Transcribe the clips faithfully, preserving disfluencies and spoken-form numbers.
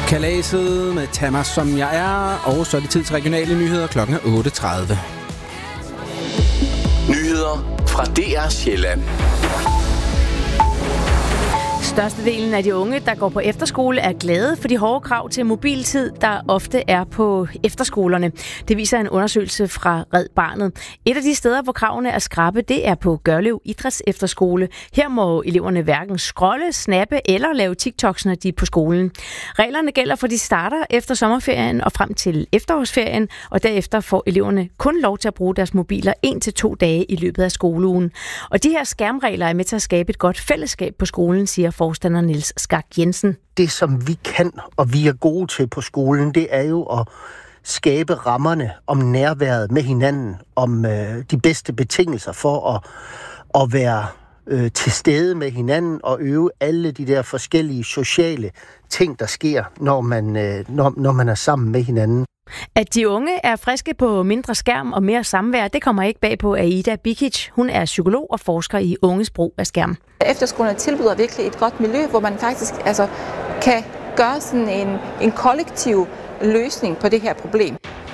Kalaset med Tammer, som jeg er, og så er det tid til regionale nyheder. Klokken er otte tredive. Nyheder fra D R Sjælland. Størstedelen af de unge, der går på efterskole, er glade for de hårde krav til mobiltid, der ofte er på efterskolerne. Det viser en undersøgelse fra Red Barnet. Et af de steder, hvor kravene er skrappe, det er på Gørlev Idræts Efterskole. Her må eleverne hverken scrolle, snappe eller lave TikToks, når de er på skolen. Reglerne gælder for de starter efter sommerferien og frem til efterårsferien, og derefter får eleverne kun lov til at bruge deres mobiler en til to dage i løbet af skoleugen. Og de her skærmregler er med til at skabe et godt fællesskab på skolen, siger forstander Niels Skak Jensen. Det, som vi kan, og vi er gode til på skolen, det er jo at skabe rammerne om nærværet med hinanden, om øh, de bedste betingelser for at, at være øh, til stede med hinanden og øve alle de der forskellige sociale ting, der sker, når man, øh, når, når man er sammen med hinanden. At de unge er friske på mindre skærm og mere samvær, det kommer ikke bag på Aida Bikic. Hun er psykolog og forsker i unges brug af skærm. Efterskolerne tilbyder virkelig et godt miljø, hvor man faktisk altså, kan gøre sådan en, en kollektiv løsning på det her problem.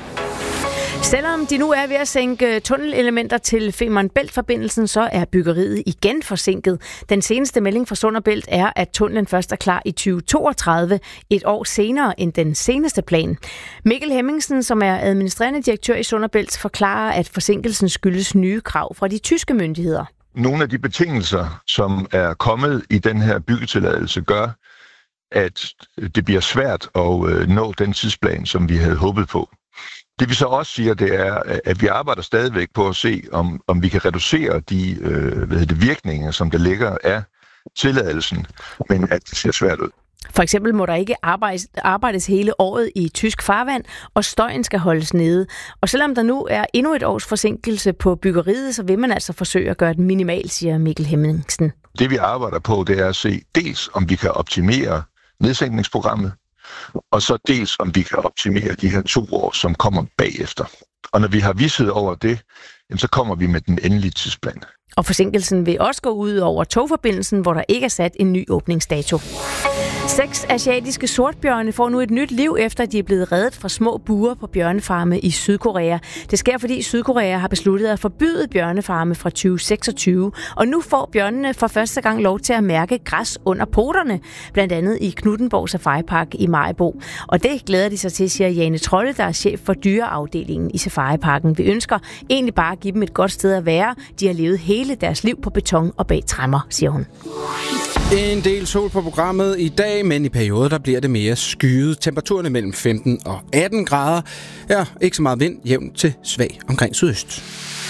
Selvom de nu er ved at sænke tunnelelementer til Femern Bælt-forbindelsen, så er byggeriet igen forsinket. Den seneste melding fra Sund og Bælt er, at tunnelen først er klar i tyve toogtredive, et år senere end den seneste plan. Mikkel Hemmingsen, som er administrerende direktør i Sund og Bælt, forklarer, at forsinkelsen skyldes nye krav fra de tyske myndigheder. Nogle af de betingelser, som er kommet i den her byggetilladelse, gør, at det bliver svært at nå den tidsplan, som vi havde håbet på. Det vi så også siger, det er, at vi arbejder stadigvæk på at se, om, om vi kan reducere de øh, hvad hedder det, virkninger, som der ligger af tilladelsen, men at det ser svært ud. For eksempel må der ikke arbejdes, arbejdes hele året i tysk farvand, og støjen skal holdes nede. Og selvom der nu er endnu et års forsinkelse på byggeriet, så vil man altså forsøge at gøre den minimal, siger Mikkel Hemmingsen. Det vi arbejder på, det er at se dels, om vi kan optimere nedsænkningsprogrammet, og så dels om vi kan optimere de her to år, som kommer bagefter. Og når vi har vished over det, så kommer vi med den endelige tidsplan. Og forsinkelsen vil også gå ud over togforbindelsen, hvor der ikke er sat en ny åbningsdato. Seks asiatiske sortbjørne får nu et nyt liv, efter de er blevet reddet fra små buer på bjørnefarme i Sydkorea. Det sker, fordi Sydkorea har besluttet at forbyde bjørnefarme fra tyve seksogtyve, og nu får bjørnene for første gang lov til at mærke græs under poterne, blandt andet i Knuthenborg Safaripark i Maribo. Og det glæder de sig til, siger Jane Trolle, der er chef for dyreafdelingen i Safariparken. Vi ønsker egentlig bare at give dem et godt sted at være. De har levet hele deres liv på beton og bag tremmer, siger hun. En del sol på programmet i dag, men i perioder der bliver det mere skyet. Temperaturen er mellem femten og atten grader. Ja, ikke så meget vind, jævnt til svag omkring sydøst.